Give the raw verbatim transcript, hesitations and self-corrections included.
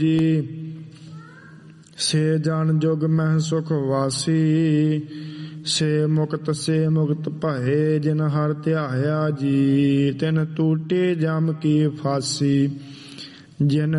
ਜੀ ਸੇ ਜਨ ਜੁਗ ਮਹਿ ਸੁਖ ਵਾਸੀ, ਸੇ ਮੁਕਤ ਸੇ ਮੁਕਤ ਭਏ ਜਿਨ ਹਰ ਧਿਆਇਆ ਜੀ। ਤਿਨ ਟੂਟੇ ਜਮ ਕੀ ਫਾਸੀ, ਜਿਨ